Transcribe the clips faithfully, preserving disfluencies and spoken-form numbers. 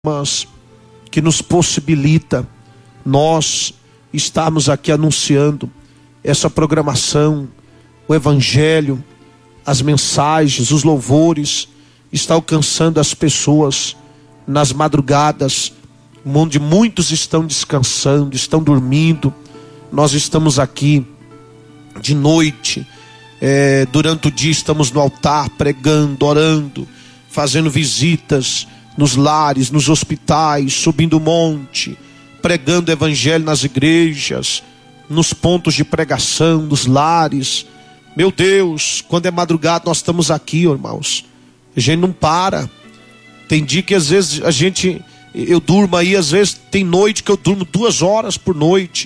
Mas que nos possibilita nós estarmos aqui anunciando essa programação, o evangelho, as mensagens, os louvores, está alcançando as pessoas nas madrugadas, onde muitos estão descansando, estão dormindo. Nós estamos aqui de noite, é, durante o dia estamos no altar pregando, orando, fazendo visitas nos lares, nos hospitais, subindo o monte, pregando o evangelho nas igrejas, nos pontos de pregação, nos lares. Meu Deus, quando é madrugada nós estamos aqui, irmãos. A gente não para. Tem dia que às vezes a gente, eu durmo aí, às vezes tem noite que eu durmo duas horas por noite.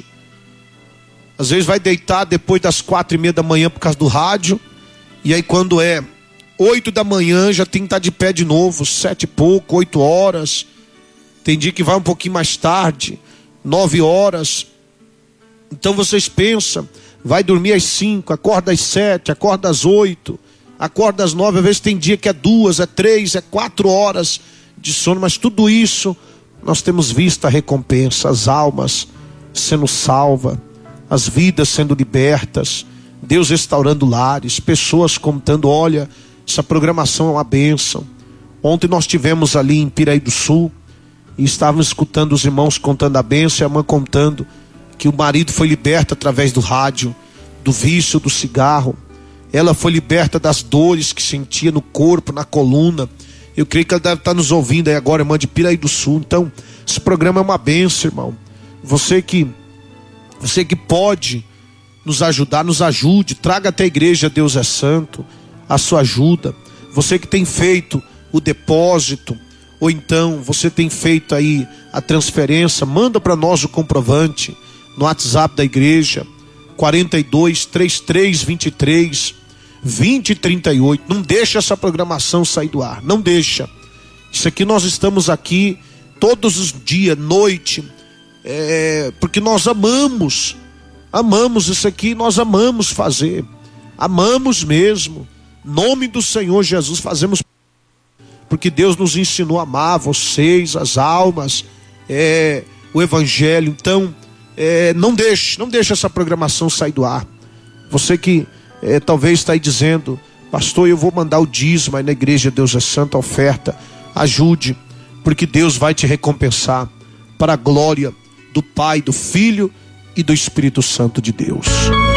Às vezes vai deitar depois das quatro e meia da manhã por causa do rádio. E aí quando é oito da manhã já tem que estar de pé de novo, sete e pouco, oito horas. Tem dia que vai um pouquinho mais tarde, nove horas. Então vocês pensam, vai dormir às cinco, acorda às sete, acorda às oito, acorda às nove, às vezes tem dia que é duas, é três, é quatro horas de sono, mas tudo isso nós temos visto a recompensa, as almas sendo salvas, as vidas sendo libertas, Deus restaurando lares, pessoas contando, olha, essa programação é uma bênção. Ontem nós tivemos ali em Piraí do Sul e estávamos escutando os irmãos contando a bênção e a mãe contando que o marido foi liberto através do rádio, do vício do cigarro. Ela foi liberta das dores que sentia no corpo, na coluna. Eu creio que ela deve estar nos ouvindo aí agora, irmã de Piraí do Sul. Então, esse programa é uma bênção, irmão. Você que, você que pode nos ajudar, nos ajude. Traga até a igreja Deus é Santo a sua ajuda. Você que tem feito o depósito, ou então você tem feito aí a transferência, manda para nós o comprovante no WhatsApp da igreja, quarenta e dois, trinta e três, vinte e três, vinte, trinta e oito. Não deixa essa programação sair do ar, não deixa. Isso aqui nós estamos aqui todos os dias, noite, é, porque nós amamos, amamos isso aqui, nós amamos fazer, amamos mesmo. Nome do Senhor Jesus fazemos, porque Deus nos ensinou a amar vocês, as almas, é, o evangelho. Então, é, não deixe, não deixe essa programação sair do ar. Você que é, talvez está aí dizendo, pastor, eu vou mandar o dízimo aí na igreja Deus é Santo, a oferta, ajude, porque Deus vai te recompensar para a glória do Pai, do Filho e do Espírito Santo de Deus.